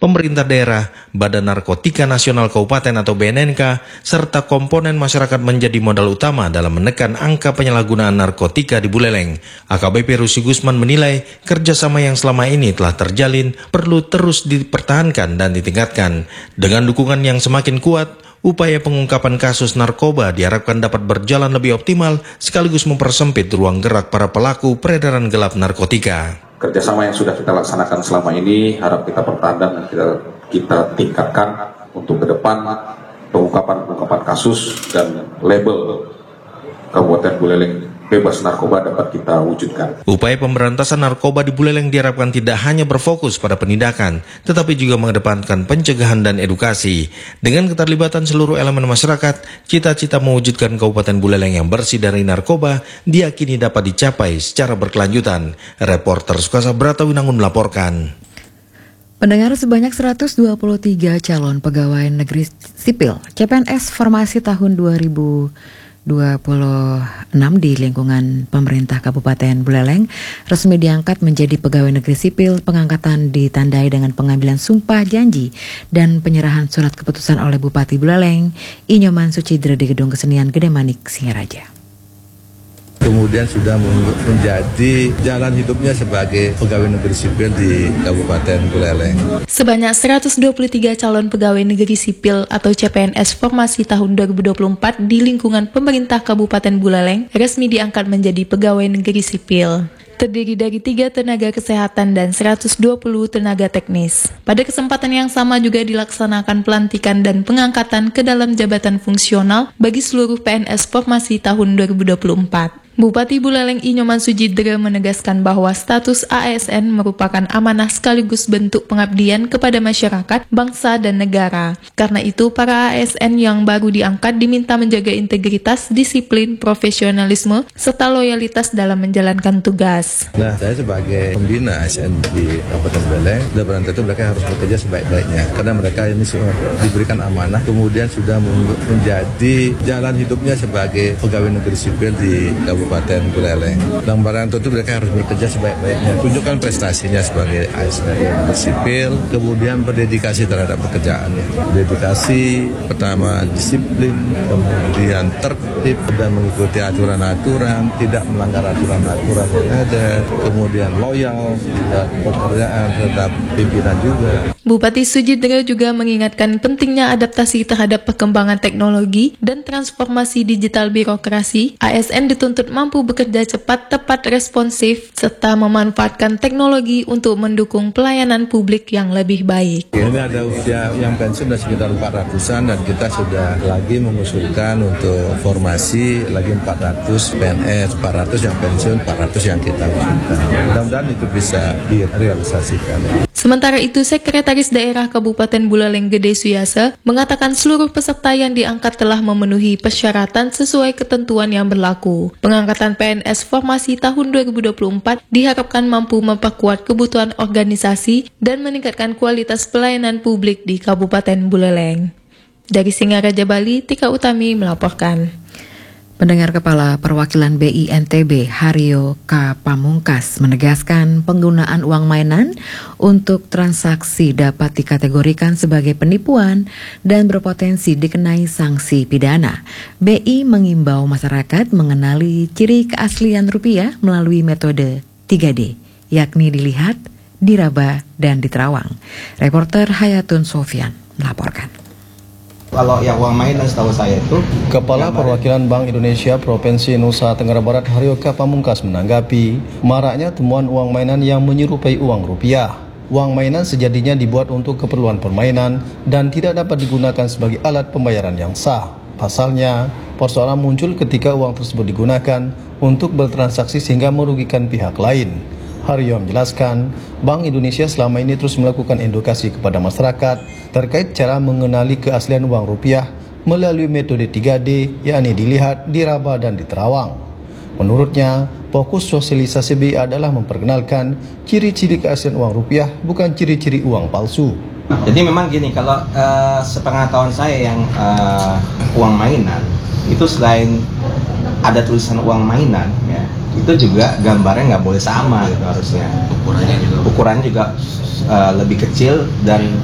pemerintah daerah, Badan Narkotika Nasional Kabupaten atau BNNK, serta komponen masyarakat menjadi modal utama dalam menekan angka penyalahgunaan narkotika di Buleleng. AKBP Rusi Gusman menilai kerjasama yang selama ini telah terjalin perlu terus dipertahankan dan ditingkatkan. Dengan dukungan yang semakin kuat, upaya pengungkapan kasus narkoba diharapkan dapat berjalan lebih optimal sekaligus mempersempit ruang gerak para pelaku peredaran gelap narkotika. Kerjasama yang sudah kita laksanakan selama ini harap kita pertahankan dan kita tingkatkan untuk ke depan pengungkapan kasus dan label Kabupaten Buleleng bebas narkoba dapat kita wujudkan. Upaya pemberantasan narkoba di Buleleng diharapkan tidak hanya berfokus pada penindakan, tetapi juga mengedepankan pencegahan dan edukasi. Dengan keterlibatan seluruh elemen masyarakat, cita-cita mewujudkan Kabupaten Buleleng yang bersih dari narkoba diyakini dapat dicapai secara berkelanjutan. Reporter Sukasa Bratawinangun melaporkan. Pendengar, sebanyak 123 calon pegawai negeri sipil CPNS formasi tahun 2026 di lingkungan pemerintah Kabupaten Buleleng resmi diangkat menjadi pegawai negeri sipil. Pengangkatan ditandai dengan pengambilan sumpah janji dan penyerahan surat keputusan oleh Bupati Buleleng, Inyoman Sucidre di Gedung Kesenian Gede Manik, Singaraja. Kemudian sudah menjadi jalan hidupnya sebagai pegawai negeri sipil di Kabupaten Buleleng. Sebanyak 123 calon pegawai negeri sipil atau CPNS formasi tahun 2024 di lingkungan pemerintah Kabupaten Buleleng resmi diangkat menjadi pegawai negeri sipil. Terdiri dari 3 tenaga kesehatan dan 120 tenaga teknis. Pada kesempatan yang sama juga dilaksanakan pelantikan dan pengangkatan ke dalam jabatan fungsional bagi seluruh PNS formasi tahun 2024. Bupati Buleleng Inyoman Sucidre menegaskan bahwa status ASN merupakan amanah sekaligus bentuk pengabdian kepada masyarakat, bangsa, dan negara. Karena itu, para ASN yang baru diangkat diminta menjaga integritas, disiplin, profesionalisme, serta loyalitas dalam menjalankan tugas. Nah, saya sebagai pembina ASN di Kabupaten Buleleng, dalam tentu mereka harus bekerja sebaik-baiknya. Karena mereka ini sudah diberikan amanah, kemudian sudah menjadi jalan hidupnya sebagai pegawai negeri sipil di Kabupaten Buleleng. Dalam barang tentu mereka harus bekerja sebaik-baiknya, tunjukkan prestasinya sebagai ASN sipil, kemudian berdedikasi terhadap pekerjaannya. Dedikasi pertama disiplin, kemudian tertib dan mengikuti aturan-aturan, tidak melanggar aturan-aturan yang ada, kemudian loyal terhadap pekerjaan, terhadap pimpinan juga. Bupati Sucidre juga mengingatkan pentingnya adaptasi terhadap perkembangan teknologi dan transformasi digital birokrasi. ASN dituntut mampu bekerja cepat, tepat, responsif, serta memanfaatkan teknologi untuk mendukung pelayanan publik yang lebih baik. Ini ada usia yang pensiun sudah sekitar 400-an dan kita sudah lagi mengusulkan untuk formasi lagi 400 PNS, 400 yang pensiun, 400 yang kita usulkan. Mudah-mudahan itu bisa direalisasikan. Sementara itu, Sekretaris Daerah Kabupaten Buleleng Gede Suyasa mengatakan seluruh peserta yang diangkat telah memenuhi persyaratan sesuai ketentuan yang berlaku. Pengangkatan PNS formasi tahun 2024 diharapkan mampu memperkuat kebutuhan organisasi dan meningkatkan kualitas pelayanan publik di Kabupaten Buleleng. Dari Singaraja, Bali, Tika Utami melaporkan. Pendengar, Kepala Perwakilan BI NTB Haryo K. Pamungkas menegaskan penggunaan uang mainan untuk transaksi dapat dikategorikan sebagai penipuan dan berpotensi dikenai sanksi pidana. BI mengimbau masyarakat mengenali ciri keaslian rupiah melalui metode 3D, yakni dilihat, diraba, dan diterawang. Reporter Hayatun Sofyan melaporkan. Kalau yang uang mainan setahu saya itu, Kepala Perwakilan Bank Indonesia Provinsi Nusa Tenggara Barat Haryo K. Pamungkas menanggapi maraknya temuan uang mainan yang menyerupai uang rupiah. Uang mainan sejatinya dibuat untuk keperluan permainan dan tidak dapat digunakan sebagai alat pembayaran yang sah. Pasalnya, persoalan muncul ketika uang tersebut digunakan untuk bertransaksi sehingga merugikan pihak lain. Haryo menjelaskan, Bank Indonesia selama ini terus melakukan edukasi kepada masyarakat terkait cara mengenali keaslian uang rupiah melalui metode 3D, yakni dilihat, diraba, dan diterawang. Menurutnya, fokus sosialisasi BI adalah memperkenalkan ciri-ciri keaslian uang rupiah, bukan ciri-ciri uang palsu. Jadi memang gini, kalau sepengetahuan saya yang uang mainan, itu selain ada tulisan uang mainan, ya, itu juga gambarnya nggak boleh sama gitu harusnya. Ukurannya juga lebih kecil dan